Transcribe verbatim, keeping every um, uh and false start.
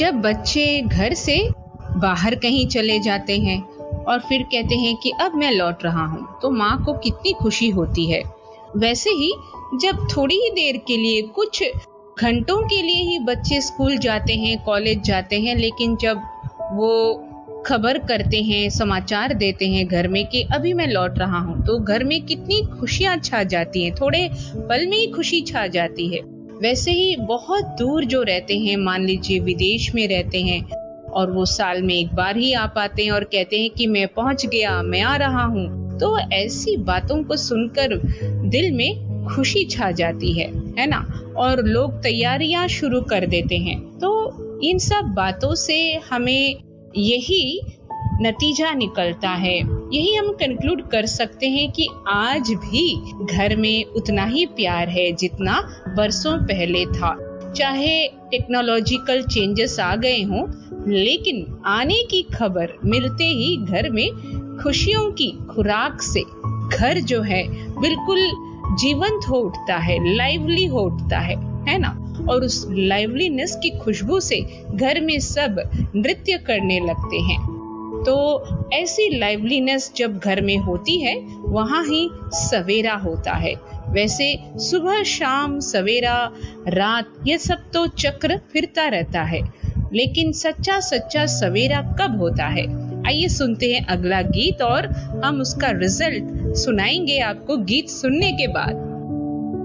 जब बच्चे घर से बाहर कहीं चले जाते हैं और फिर कहते हैं कि अब मैं लौट रहा हूँ, तो माँ को कितनी खुशी होती है। वैसे ही जब थोड़ी ही देर के लिए, कुछ घंटों के लिए ही बच्चे स्कूल जाते हैं, कॉलेज जाते हैं, लेकिन जब वो खबर करते हैं, समाचार देते हैं घर में कि अभी मैं लौट रहा हूँ, तो घर में कितनी खुशियाँ छा जाती हैं, थोड़े पल में ही खुशी छा जाती है। वैसे ही बहुत दूर जो रहते हैं, मान लीजिए विदेश में रहते हैं और वो साल में एक बार ही आ पाते हैं और कहते हैं कि मैं पहुंच गया, मैं आ रहा हूँ, तो ऐसी बातों को सुनकर दिल में खुशी छा जाती है है ना। और लोग तैयारियां शुरू कर देते हैं। तो इन सब बातों से हमें यही नतीजा निकलता है, यही हम कंक्लूड कर सकते हैं कि आज भी घर में उतना ही प्यार है जितना बरसों पहले था। चाहे टेक्नोलॉजिकल चेंजेस आ गए हों, लेकिन आने की खबर मिलते ही घर में खुशियों की खुराक से घर जो है बिल्कुल जीवंत हो उठता है, लाइवली हो उठता है है ना। और उस लाइवलीनेस की खुशबू से घर में सब नृत्य करने लगते हैं। तो ऐसी लाइवलीनेस जब घर में होती है, वहाँ ही सवेरा होता है। वैसे सुबह शाम सवेरा रात ये सब तो चक्र फिरता रहता है, लेकिन सच्चा सच्चा सवेरा कब होता है? आइए सुनते हैं अगला गीत और हम उसका रिजल्ट सुनाएंगे आपको गीत सुनने के बाद।